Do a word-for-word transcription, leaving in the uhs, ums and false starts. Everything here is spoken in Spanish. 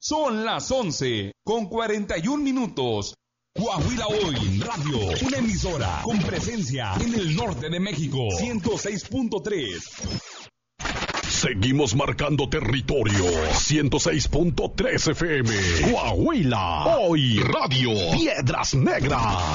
Son las once con cuarenta y un minutos. Coahuila Hoy Radio, una emisora con presencia en el norte de México. ciento seis punto tres. Seguimos marcando territorio. ciento seis punto tres F M. Coahuila Hoy Radio. Piedras Negras.